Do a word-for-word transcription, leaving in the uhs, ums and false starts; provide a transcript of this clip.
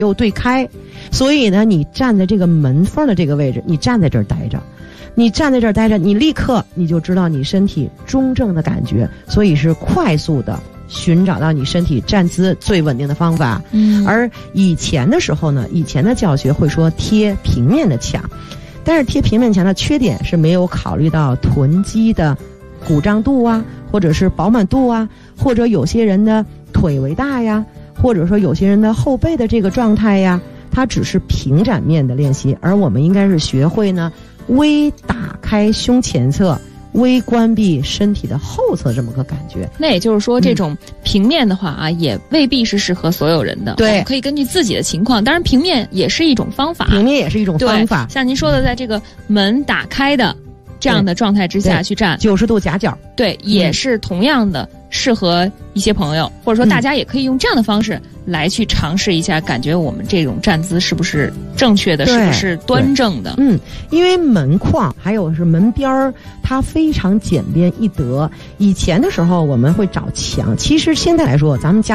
又对开，所以呢，你站在这个门缝的这个位置，你站在这儿待着，你站在这儿待着，你立刻你就知道你身体中正的感觉，所以是快速的寻找到你身体站姿最稳定的方法。 嗯， 而以前的时候呢，以前的教学会说贴平面的墙，但是贴平面墙的缺点是没有考虑到臀肌的鼓胀度啊，或者是饱满度啊，或者有些人的腿围大呀，或者说有些人的后背的这个状态呀，它只是平展面的练习，而我们应该是学会呢微打开胸前侧，微关闭身体的后侧这么个感觉。 那也就是说，这种平面的话啊，嗯、也未必是适合所有人的。 对， 可以根据自己的情况，当然平面也是一种方法， 平面也是一种方法。 像您说的，在这个门打开的这样的状态之下去站九十度夹角， 对，也是同样的适合一些朋友，或者说大家也可以用这样的方式来去尝试一下，感觉我们这种站姿是不是正确的，是不是端正的。 嗯，因为门框还有是门边儿，它非常简便易得。以前的时候我们会找墙，其实现在来说咱们家